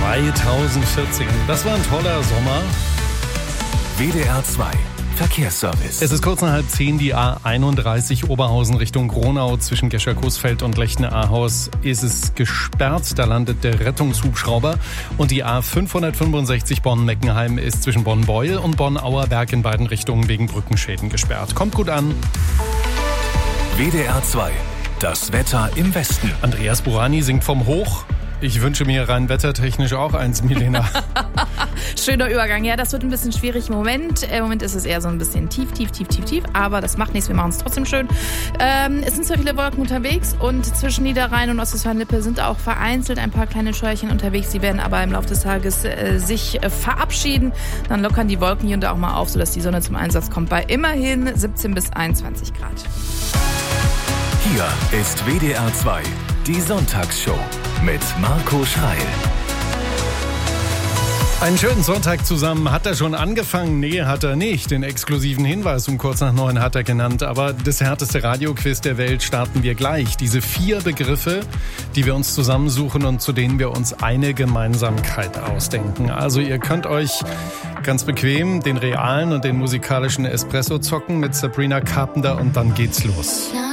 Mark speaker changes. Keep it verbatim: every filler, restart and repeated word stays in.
Speaker 1: zweitausendvierzehn. Das war ein toller Sommer.
Speaker 2: W D R zwei Verkehrsservice.
Speaker 1: Es ist kurz nach halb zehn, die A einunddreißig Oberhausen Richtung Gronau. Zwischen Gescher-Coesfeld und Lechne-Ahaus ist es gesperrt. Da landet der Rettungshubschrauber. Und die A fünfhundertfünfundsechzig Bonn-Meckenheim ist zwischen Bonn-Beuel und Bonn-Auerberg in beiden Richtungen wegen Brückenschäden gesperrt. Kommt gut an.
Speaker 2: W D R zwei, das Wetter im Westen.
Speaker 1: Andreas Burani singt vom Hoch. Ich wünsche mir rein wettertechnisch auch eins, Milena.
Speaker 3: Schöner Übergang. Ja, das wird ein bisschen schwierig im Moment. Im Moment ist es eher so ein bisschen tief, tief, tief, tief, tief. Aber das macht nichts, wir machen es trotzdem schön. Ähm, es sind zwar viele Wolken unterwegs und zwischen Niederrhein und Ostwestfalen-Lippe sind auch vereinzelt ein paar kleine Scheuerchen unterwegs. Sie werden aber im Laufe des Tages äh, sich äh, verabschieden. Dann lockern die Wolken hier und da auch mal auf, sodass die Sonne zum Einsatz kommt bei immerhin siebzehn bis einundzwanzig Grad.
Speaker 2: Hier ist W D R zwei, die Sonntagsshow mit Marco Schreil.
Speaker 1: Einen schönen Sonntag zusammen. Hat er schon angefangen? Nee, hat er nicht. Den exklusiven Hinweis um kurz nach neun hat er genannt. Aber das härteste Radioquiz der Welt starten wir gleich. Diese vier Begriffe, die wir uns zusammensuchen und zu denen wir uns eine Gemeinsamkeit ausdenken. Also ihr könnt euch ganz bequem den realen und den musikalischen Espresso zocken mit Sabrina Carpenter und dann geht's los.